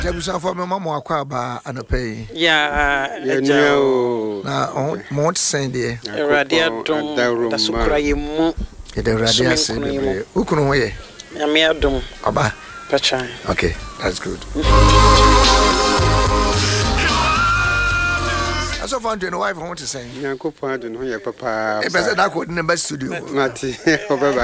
Jabusan for my mama akwa anope. Yeah, na mont send there. Radio dom da sukura yemu. E de radio send. Ukunu ho ye. Nyame adom. Aba. Pachan. Okay, that's good. So found your wife want to say. Yanko padu no ye papa. E be say that in the studio. Mati. Bye.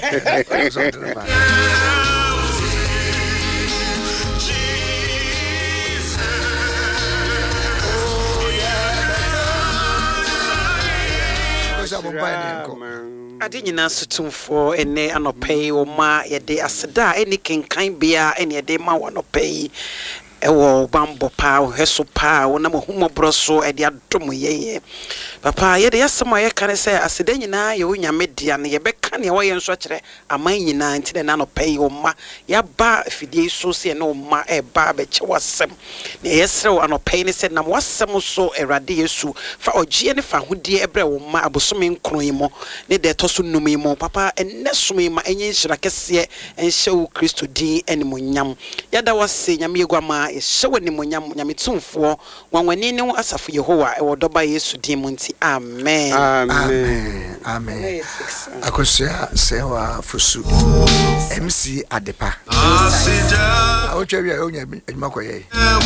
Ade nyina sotumfo ene anopai o ma yede aseda ene kenkan bia ene yede ma wanopai ewo bambo pa heso pa wona mohumobro so ede adom yeye papa yede yasema ye kan se aseda nyina ye onyame dia ne ye beka ne wo ye nso kire aman nyina ntine na anopai o ma ya ba fidie so se ne o ma e ba be che wasem ne yesrew anopai ne se nam wasem so erade yesu fa ogie ne fa hodie ebre wo ma abosome nkron yimo ne de toso numi mo papa enne somi ma enye nhira kese enhye wo Kristo din enimonyam yada wase nyame yegwama ehye ni monyam nyame tumfo wanwani ne asafo Yehowa e wodoba Yesu din mu nti amen amen akosia sewa fusu MC Adepa awotwa wi onya adwuma koye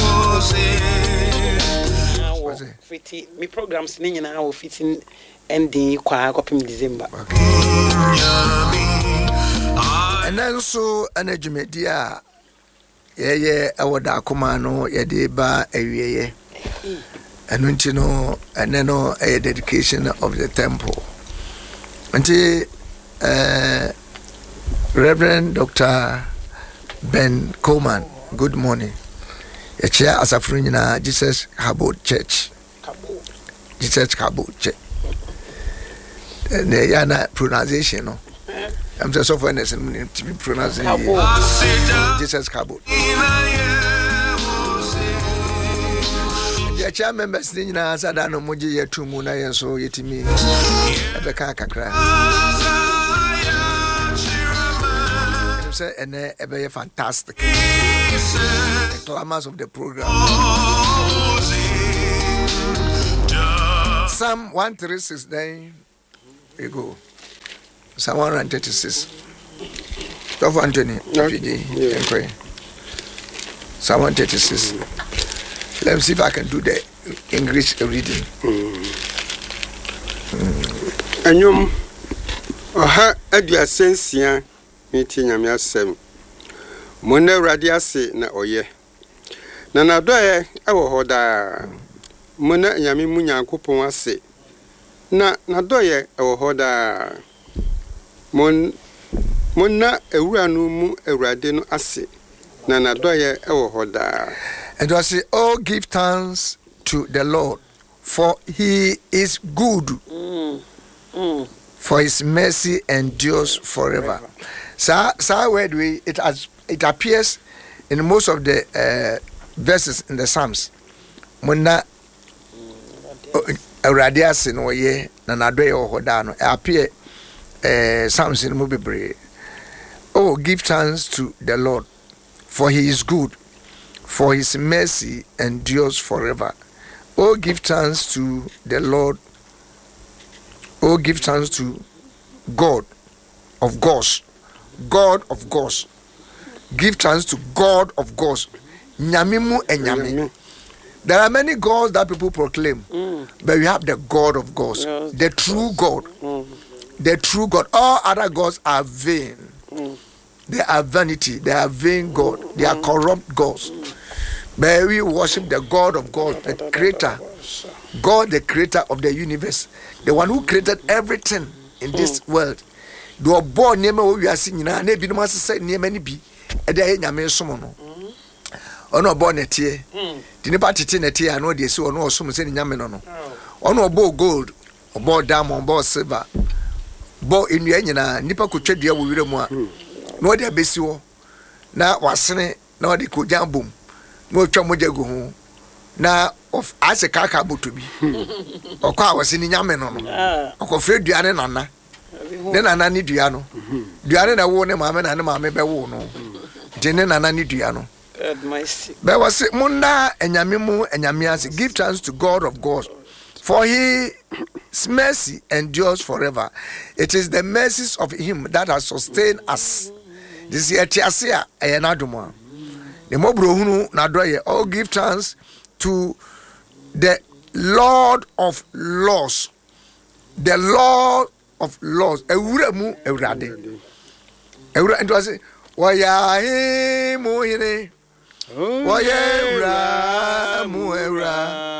fiti mi programs ni nyina wo fiti ending kwa kopim December and then so anadwumedi a ye awoda akoma no ye de ba awieye eno nti no eneno a dedication of the temple until Reverend Dr. Ben Coleman, good morning. A chair as a friend in Jesus Habot Church. Jesus Habot Church. The pronunciation, no. I'm just so funny to be pronouncing Jesus Habot. The chair members in Sadano Muji Yatumuna and so yet me at the Kakakra. And a very fantastic the clamors of the program. Psalm 136, then you go. Psalm 136. Of Anthony, pray. Psalm 136. Let me see if I can do the English reading. And you are at your sense. Miti nyame asem mona radiase na oye na nadoye ewo hoda mona nyame mu nyankopon ase na nadoye ewo hoda mona ewura no mu ewrade no ase na nadoye ewo hoda. And I say, oh, give thanks to the Lord, for he is good, for his mercy endures forever. So word we it appears in most of the verses in the Psalms. Mona radias no ye na nadoye ohoda no appear Psalms in Mubibre. Oh, give thanks to the Lord, for he is good, for his mercy endures forever. Oh, give thanks to the Lord. Oh, give thanks to God of gods. God of gods. Give thanks to God of gods. Nyamimu and Nyami. There are many gods that people proclaim, but we have the God of gods, the true God. The true God. All other gods are vain. They are vanity. They are vain God. They are corrupt gods. But we worship the God of gods, the creator. God, the creator of the universe. The one who created everything in this world. Do born near we are singing, and they be no master say near many be a day in Yamesomono. On a bonnet here. The party in a tea, I know they saw no some saying Yameno. On a bow gold, or bow diamond, bow silver. Bow in Yana, Nipper could trade you with more. No, they be so. Now was saying, no, they could jam boom. No trouble go home. Now, of as a kakabu to be. Or car was in Yameno. Or Fred Diana. Then Anani Diano. Diana won a mamma and a mamma by wono. Jenen Anani Diano. God mercy. But was it Munda enyamimu enyamiasi? Give thanks to God of gods, for His mercy endures forever. It is the mercies of Him that has sustained us. This is Etiasia eyanaduma. The mobrohunu nadoye. Oh, give thanks to the Lord of Laws, the Lord of Laws. Ewuremu ewurade. Ewura ento ase. Waya muhire. Waya ewura mu ewura.